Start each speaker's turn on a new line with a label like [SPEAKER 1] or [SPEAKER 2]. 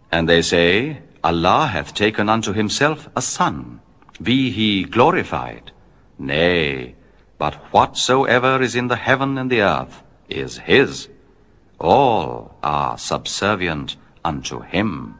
[SPEAKER 1] And they say, Allah hath taken unto himself a son. Be he glorified. Nay, but whatsoever is in the heaven and the earth is his. All are subservient unto him.